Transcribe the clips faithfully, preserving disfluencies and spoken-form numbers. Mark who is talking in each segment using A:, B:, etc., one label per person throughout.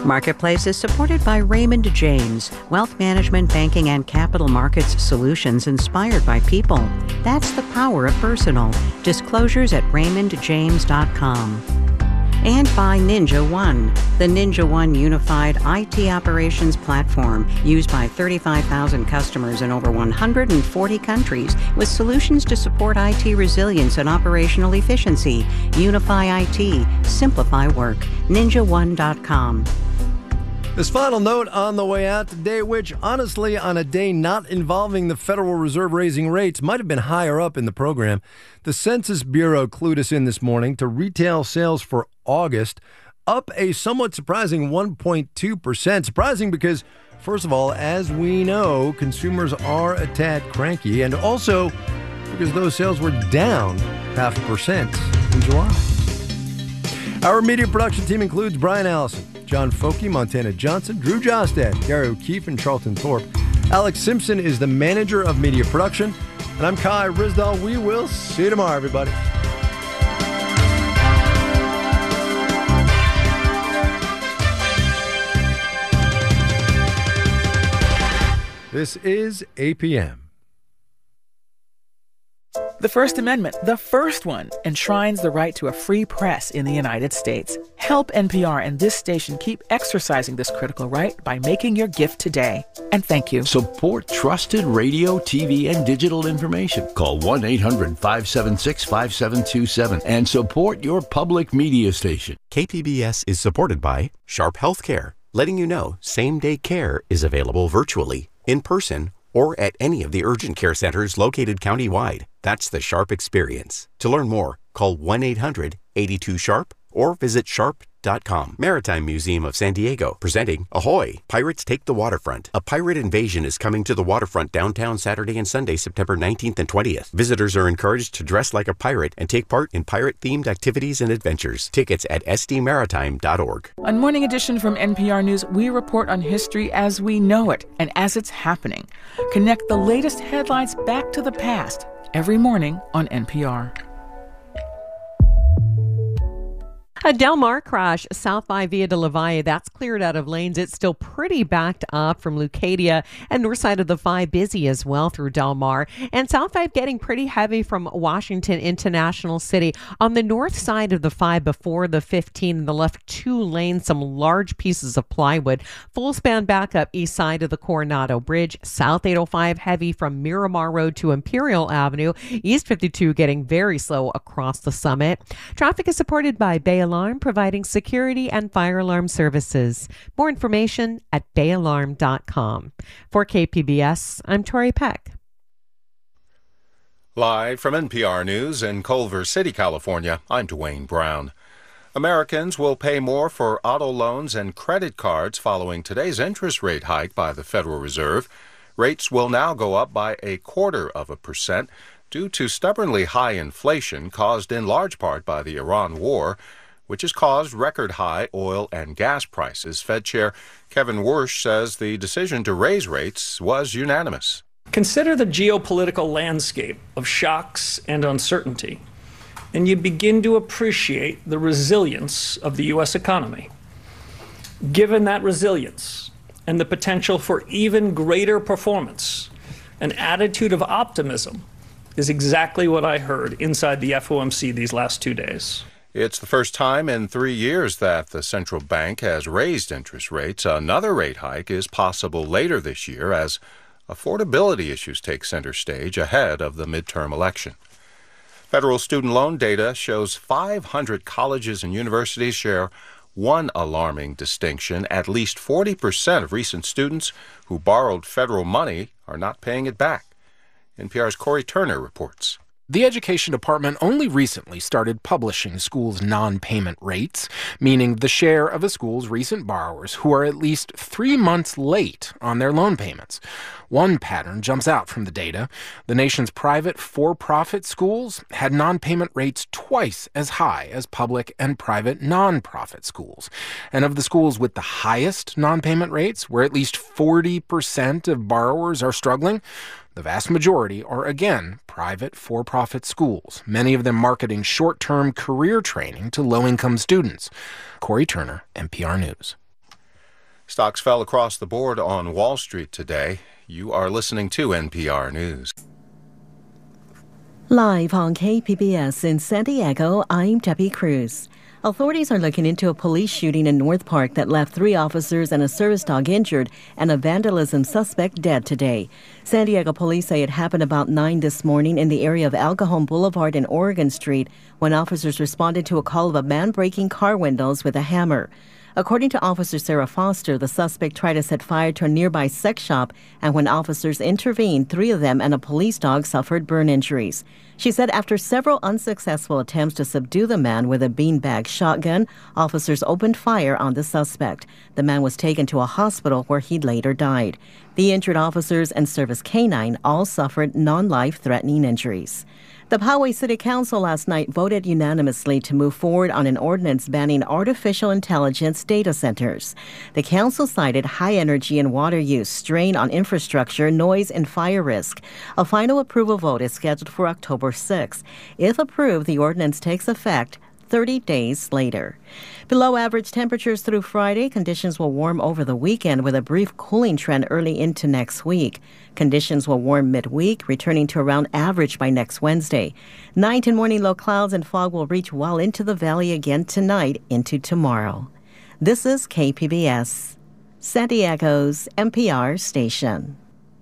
A: Marketplace is supported by Raymond James, wealth management, banking, and capital markets solutions inspired by people. That's the power of personal. Disclosures at raymond james dot com. And by Ninja One, the Ninja One unified I T operations platform used by thirty-five thousand customers in over one hundred forty countries with solutions to support I T resilience and operational efficiency. Unify I T. Simplify work. ninja one dot com.
B: This final note on the way out today, which honestly on a day not involving the Federal Reserve raising rates might have been higher up in the program. The Census Bureau clued us in this morning to retail sales for August up a somewhat surprising one point two percent. Surprising because, first of all, as we know, consumers are a tad cranky, and also because those sales were down half a percent in July. Our media production team includes Brian Allison, John Foky, Montana Johnson, Drew Jostad, Gary O'Keefe, and Charlton Thorpe. Alex Simpson is the manager of media production. And I'm Kai Risdall. We will see you tomorrow, everybody. This is A P M.
C: The First Amendment, the first one, enshrines the right to a free press in the United States. Help N P R and this station keep exercising this critical right by making your gift today. And thank you.
D: Support trusted radio, T V, and digital information. Call one eight hundred five seven six five seven two seven and support your public media station.
E: K P B S is supported by Sharp Healthcare, letting you know same-day care is available virtually, in person, or at any of the urgent care centers located countywide. That's the Sharp experience. To learn more, call one eight hundred eight two sharp or visit sharp dot com. Maritime Museum of San Diego, presenting Ahoy! Pirates Take the Waterfront. A pirate invasion is coming to the waterfront downtown Saturday and Sunday, September nineteenth and twentieth. Visitors are encouraged to dress like a pirate and take part in pirate-themed activities and adventures. Tickets at s d maritime dot org.
C: On Morning Edition from N P R News, we report on history as we know it and as it's happening. Connect the latest headlines back to the past every morning on N P R.
F: A Del Mar crash south by Via de la Valle, that's cleared out of lanes. It's still pretty backed up from Leucadia and north side of the five, busy as well through Del Mar. And south five getting pretty heavy from Washington into National City. On the north side of the five before the fifteen, in the left two lanes, some large pieces of plywood. Full span backup east side of the Coronado Bridge. South eight oh five heavy from Miramar Road to Imperial Avenue. East fifty-two getting very slow across the summit. Traffic is supported by Bay Alarm, providing security and fire alarm services. More information at bay alarm dot com. For K P B S, I'm Tori Peck.
G: Live from N P R News in Culver City, California, I'm Dwayne Brown. Americans will pay more for auto loans and credit cards following today's interest rate hike by the Federal Reserve. Rates will now go up by a quarter of a percent due to stubbornly high inflation caused in large part by the Iran war, which has caused record-high oil and gas prices. Fed Chair Kevin Warsh says the decision to raise rates was unanimous.
H: Consider the geopolitical landscape of shocks and uncertainty, and you begin to appreciate the resilience of the U S economy. Given that resilience and the potential for even greater performance, an attitude of optimism is exactly what I heard inside the F O M C these last two days.
G: It's the first time in three years that the central bank has raised interest rates. Another rate hike is possible later this year as affordability issues take center stage ahead of the midterm election. Federal student loan data shows five hundred colleges and universities share one alarming distinction. At least forty percent of recent students who borrowed federal money are not paying it back. N P R's Corey Turner reports.
I: The Education Department only recently started publishing schools' non-payment rates, meaning the share of a school's recent borrowers who are at least three months late on their loan payments. One pattern jumps out from the data. The nation's private for-profit schools had non-payment rates twice as high as public and private non-profit schools. And of the schools with the highest non-payment rates, where at least forty percent of borrowers are struggling, the vast majority are, again, private for-profit schools, many of them marketing short-term career training to low-income students. Corey Turner, N P R News.
G: Stocks fell across the board on Wall Street today. You are listening to N P R News.
J: Live on K P B S in San Diego, I'm Debbie Cruz. Authorities are looking into a police shooting in North Park that left three officers and a service dog injured and a vandalism suspect dead today. San Diego police say it happened about nine this morning in the area of El Cajon Boulevard and Oregon Street when officers responded to a call of a man breaking car windows with a hammer. According to Officer Sarah Foster, the suspect tried to set fire to a nearby sex shop, and when officers intervened, three of them and a police dog suffered burn injuries. She said after several unsuccessful attempts to subdue the man with a beanbag shotgun, officers opened fire on the suspect. The man was taken to a hospital where he later died. The injured officers and Service Canine all suffered non-life-threatening injuries. The Poway City Council last night voted unanimously to move forward on an ordinance banning artificial intelligence data centers. The council cited high energy and water use, strain on infrastructure, noise, and fire risk. A final approval vote is scheduled for October sixth. If approved, the ordinance takes effect thirty days later. Below average temperatures through Friday, conditions will warm over the weekend with a brief cooling trend early into next week. Conditions will warm midweek, returning to around average by next Wednesday. Night and morning low clouds and fog will reach well into the valley again tonight into tomorrow. This is K P B S, San Diego's N P R station.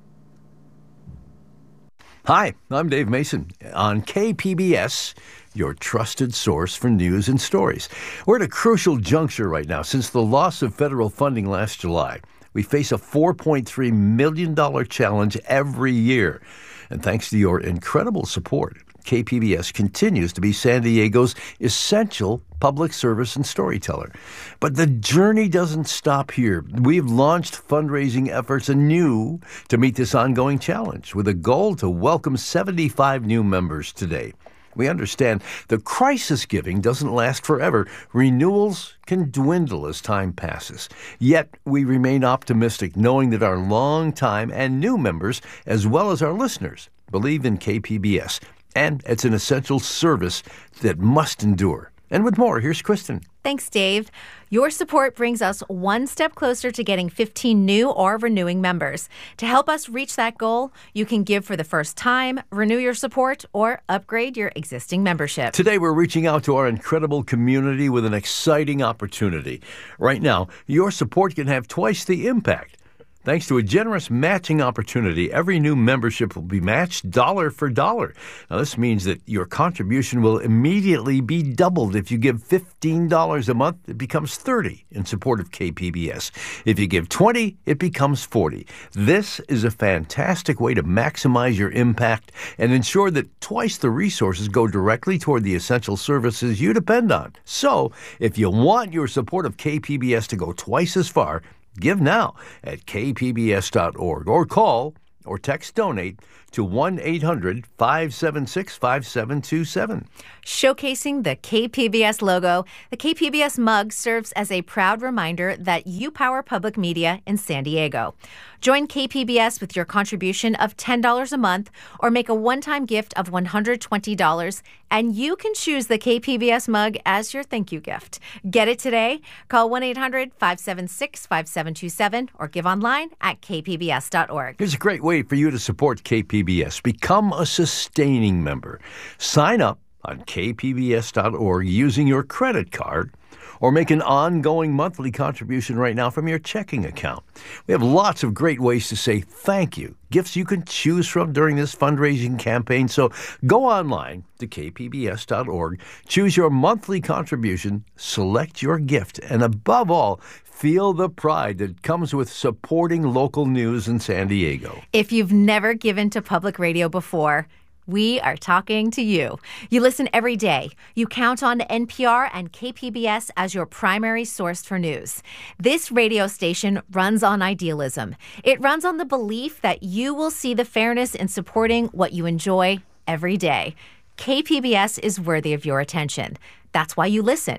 D: Hi, I'm Dave Mason on K P B S, your trusted source for news and stories. We're at a crucial juncture right now. Since the loss of federal funding last July, we face a four point three million dollars challenge every year. And thanks to your incredible support, K P B S continues to be San Diego's essential public service and storyteller. But the journey doesn't stop here. We've launched fundraising efforts anew to meet this ongoing challenge with a goal to welcome seventy-five new members today. We understand the crisis giving doesn't last forever. Renewals can dwindle as time passes. Yet we remain optimistic, knowing that our longtime and new members, as well as our listeners, believe in K P B S. And it's an essential service that must endure. And with more, here's Kristen.
K: Thanks, Dave. Your support brings us one step closer to getting fifteen new or renewing members. To help us reach that goal, you can give for the first time, renew your support, or upgrade your existing membership.
D: Today, we're reaching out to our incredible community with an exciting opportunity. Right now, your support can have twice the impact. Thanks to a generous matching opportunity, every new membership will be matched dollar for dollar. Now, this means that your contribution will immediately be doubled. If you give fifteen dollars a month, it becomes thirty dollars in support of K P B S. If you give twenty dollars, it becomes forty dollars. This is a fantastic way to maximize your impact and ensure that twice the resources go directly toward the essential services you depend on. So, if you want your support of K P B S to go twice as far, give now at k p b s dot org or call or text donate to one eight hundred five seven six five seven two seven.
K: Showcasing the K P B S logo, the K P B S mug serves as a proud reminder that you power public media in San Diego. Join K P B S with your contribution of ten dollars a month or make a one-time gift of one hundred twenty dollars, and you can choose the K P B S mug as your thank you gift. Get it today. Call one eight hundred five seven six five seven two seven or give online at k p b s dot org.
D: Here's a great way for you to support K P B S. Become a sustaining member. Sign up on k p b s dot org using your credit card or make an ongoing monthly contribution right now from your checking account. We have lots of great ways to say thank you, gifts you can choose from during this fundraising campaign. So go online to k p b s dot org, choose your monthly contribution, select your gift, and above all, feel the pride that comes with supporting local news in San Diego.
K: If you've never given to public radio before, we are talking to you. You listen every day. You count on N P R and K P B S as your primary source for news. This radio station runs on idealism. It runs on the belief that you will see the fairness in supporting what you enjoy every day. K P B S is worthy of your attention. That's why you listen.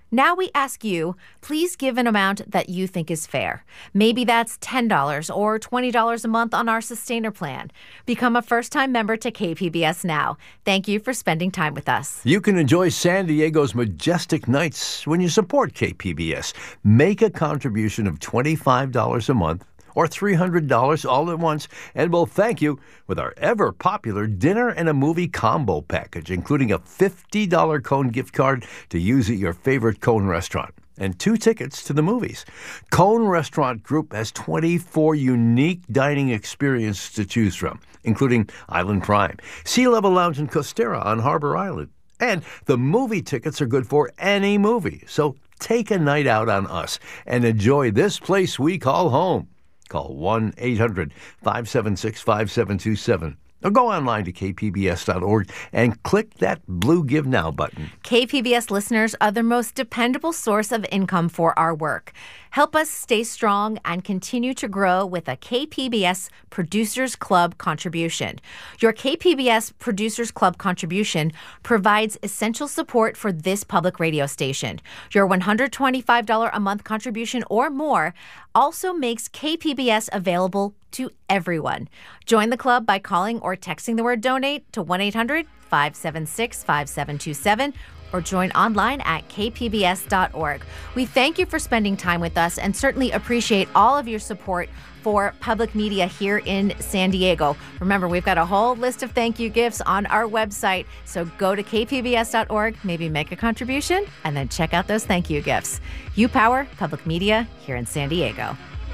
K: Now we ask you, please give an amount that you think is fair. Maybe that's ten dollars or twenty dollars a month on our Sustainer plan. Become a first-time member to K P B S now. Thank you for spending time with us.
D: You can enjoy San Diego's majestic nights when you support K P B S. Make a contribution of twenty-five dollars a month or three hundred dollars all at once, and we'll thank you with our ever-popular dinner and a movie combo package, including a fifty dollars Cone gift card to use at your favorite Cone restaurant and two tickets to the movies. Cone Restaurant Group has twenty-four unique dining experiences to choose from, including Island Prime, Sea Level Lounge in Costera on Harbor Island. And the movie tickets are good for any movie, so take a night out on us and enjoy this place we call home. Call one eight hundred five seven six five seven two seven or go online to k p b s dot org and click that blue Give Now button.
K: K P B S listeners are the most dependable source of income for our work. Help us stay strong and continue to grow with a K P B S Producers Club contribution. Your K P B S Producers Club contribution provides essential support for this public radio station. Your one hundred twenty-five dollars a month contribution or more also makes K P B S available to everyone. Join the club by calling or texting the word donate to one eight hundred five seven six five seven two seven or join online at k p b s dot org. We thank you for spending time with us and certainly appreciate all of your support for public media here in San Diego. Remember, we've got a whole list of thank you gifts on our website, so go to k p b s dot org, maybe make a contribution, and then check out those thank you gifts. You power public media here in San Diego.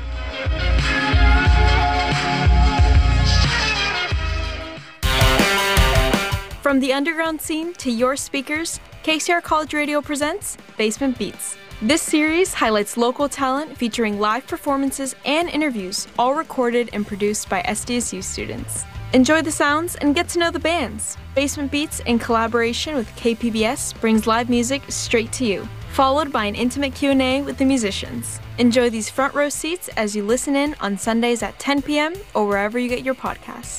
L: From the underground scene to your speakers, K C R College Radio presents Basement Beats. This series highlights local talent featuring live performances and interviews, all recorded and produced by S D S U students. Enjoy the sounds and get to know the bands. Basement Beats, in collaboration with K P B S, brings live music straight to you, followed by an intimate Q and A with the musicians. Enjoy these front row seats as you listen in on Sundays at ten p.m. or wherever you get your podcasts.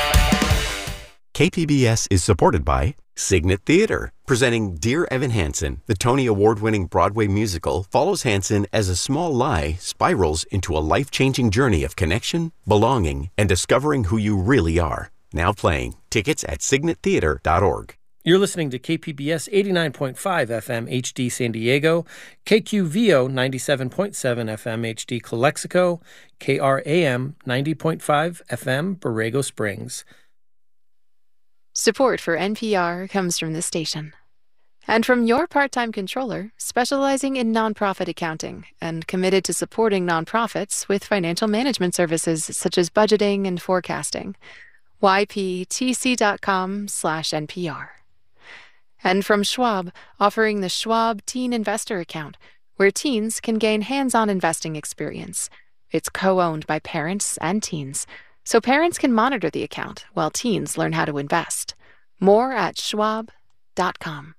E: K P B S is supported by Signet Theater, presenting Dear Evan Hansen. The Tony Award-winning Broadway musical follows Hansen as a small lie spirals into a life-changing journey of connection, belonging, and discovering who you really are. Now playing. Tickets at signet theater dot org.
M: You're listening to K P B S eighty-nine point five F M H D San Diego, K Q V O ninety-seven point seven F M H D Calexico, K R A M ninety point five F M Borrego Springs.
N: Support for N P R comes from this station. And from your part-time controller, specializing in nonprofit accounting and committed to supporting nonprofits with financial management services such as budgeting and forecasting. y p t c dot com slash N P R. And from Schwab, offering the Schwab Teen Investor Account, where teens can gain hands-on investing experience. It's co-owned by parents and teens, so parents can monitor the account while teens learn how to invest. More at schwab dot com.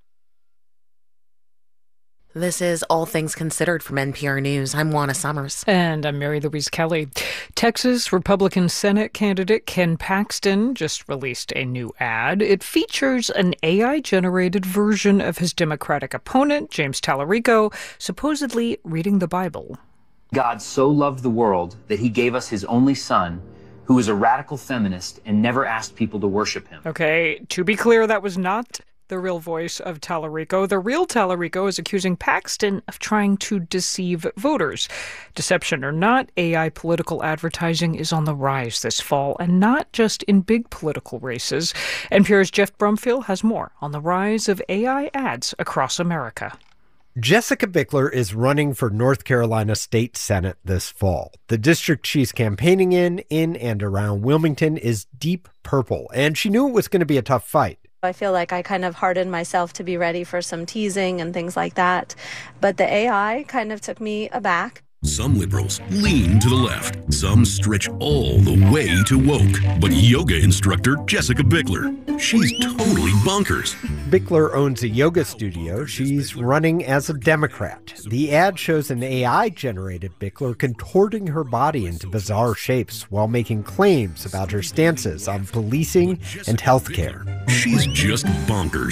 O: This is All Things Considered from N P R News. I'm Juana Summers.
P: And I'm Mary Louise Kelly. Texas Republican Senate candidate Ken Paxton just released a new ad. It features an A I-generated version of his Democratic opponent, James Tallarico, supposedly reading the Bible.
Q: God so loved the world that he gave us his only son, who is a radical feminist and never asked people to worship him.
P: Okay, to be clear, that was not the real voice of Tallarico. The real Tallarico is accusing Paxton of trying to deceive voters. Deception or not, A I political advertising is on the rise this fall, and not just in big political races. N P R's Jeff Brumfield has more on the rise of A I ads across America.
R: Jessica Bickler is running for North Carolina State Senate this fall. The district she's campaigning in, in and around Wilmington, is deep purple, and she knew it was going to be a tough fight.
S: I feel like I kind of hardened myself to be ready for some teasing and things like that, but the A I kind of took me aback.
T: Some liberals lean to the left. Some stretch all the way to woke. But yoga instructor Jessica Bickler, she's totally bonkers.
R: Bickler owns a yoga studio. She's running as a Democrat. The ad shows an A I-generated Bickler contorting her body into bizarre shapes while making claims about her stances on policing and health care.
T: She's just bonkers.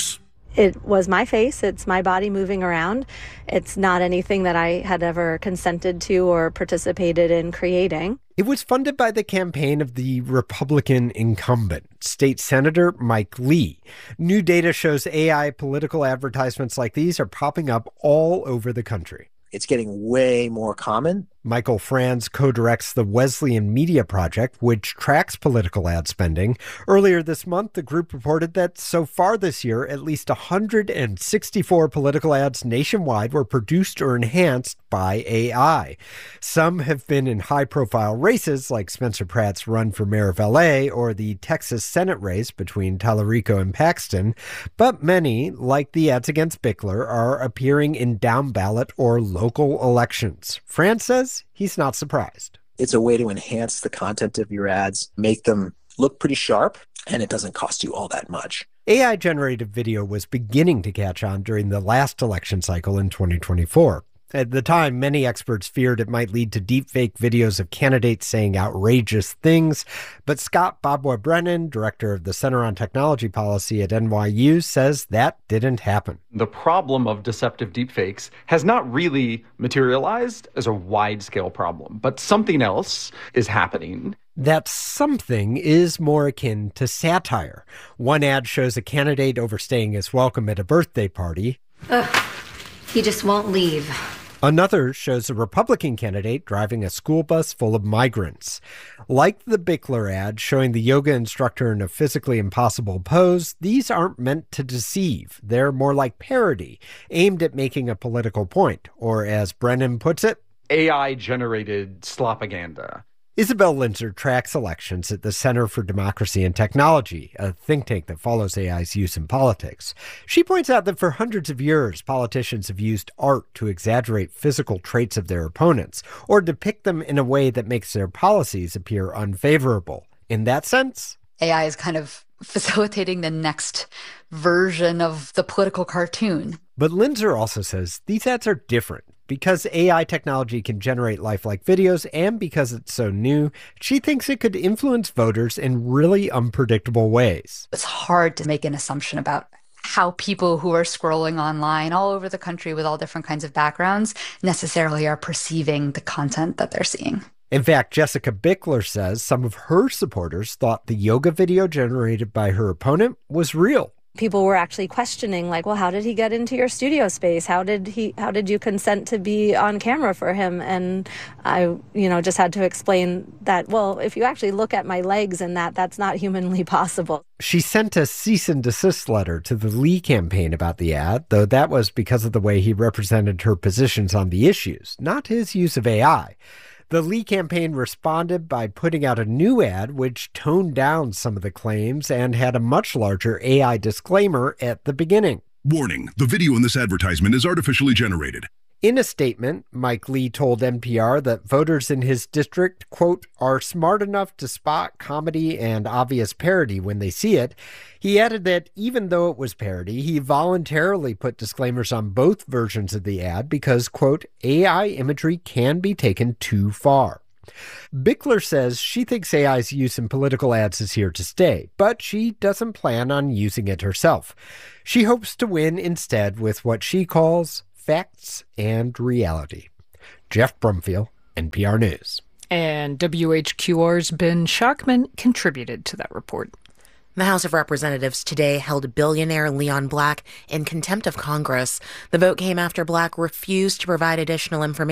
S: It was my face. It's my body moving around. It's not anything that I had ever consented to or participated in creating.
R: It was funded by the campaign of the Republican incumbent, State Senator Mike Lee. New data shows A I political advertisements like these are popping up all over the country.
U: It's getting way more common.
R: Michael Franz co-directs the Wesleyan Media Project, which tracks political ad spending. Earlier this month, the group reported that so far this year, at least one hundred sixty-four political ads nationwide were produced or enhanced by A I. Some have been in high-profile races, like Spencer Pratt's run for mayor of L A or the Texas Senate race between Tallarico and Paxton. But many, like the ads against Bickler, are appearing in down-ballot or local elections. Franz says he's not surprised.
U: It's a way to enhance the content of your ads, make them look pretty sharp, and it doesn't cost you all that much.
R: A I-generated video was beginning to catch on during the last election cycle in twenty twenty-four. At the time, many experts feared it might lead to deepfake videos of candidates saying outrageous things. But Scott Bobwa-Brennan, director of the Center on Technology Policy at N Y U, says that didn't happen.
V: The problem of deceptive deepfakes has not really materialized as a wide-scale problem, but something else is happening.
R: That something is more akin to satire. One ad shows a candidate overstaying his welcome at a birthday party.
W: Ugh, he just won't leave.
R: Another shows a Republican candidate driving a school bus full of migrants. Like the Bickler ad showing the yoga instructor in a physically impossible pose, these aren't meant to deceive. They're more like parody, aimed at making a political point, or as Brennan puts it,
V: A I-generated slopaganda.
R: Isabel Linzer tracks elections at the Center for Democracy and Technology, a think tank that follows A I's use in politics. She points out that for hundreds of years, politicians have used art to exaggerate physical traits of their opponents, or depict them in a way that makes their policies appear unfavorable. In that sense,
X: A I is kind of facilitating the next version of the political cartoon.
R: But Linzer also says these ads are different. Because A I technology can generate lifelike videos and because it's so new, she thinks it could influence voters in really unpredictable ways.
X: It's hard to make an assumption about how people who are scrolling online all over the country with all different kinds of backgrounds necessarily are perceiving the content that they're seeing.
R: In fact, Jessica Bickler says some of her supporters thought the yoga video generated by her opponent was real.
S: People were actually questioning, like, well, how did he get into your studio space? How did he, how did you consent to be on camera for him? And I, you know, just had to explain that, well, if you actually look at my legs and that, that's not humanly possible.
R: She sent a cease and desist letter to the Lee campaign about the ad, though that was because of the way he represented her positions on the issues, not his use of A I. The Lee campaign responded by putting out a new ad which toned down some of the claims and had a much larger A I disclaimer at the beginning.
T: Warning, the video in this advertisement is artificially generated.
R: In a statement, Mike Lee told N P R that voters in his district, quote, are smart enough to spot comedy and obvious parody when they see it. He added that even though it was parody, he voluntarily put disclaimers on both versions of the ad because, quote, A I imagery can be taken too far. Bickler says she thinks A I's use in political ads is here to stay, but she doesn't plan on using it herself. She hopes to win instead with what she calls facts and reality. Jeff Brumfield, N P R News.
P: And W H Q R's Ben Schachtman contributed to that report.
O: The House of Representatives today held billionaire Leon Black in contempt of Congress. The vote came after Black refused to provide additional information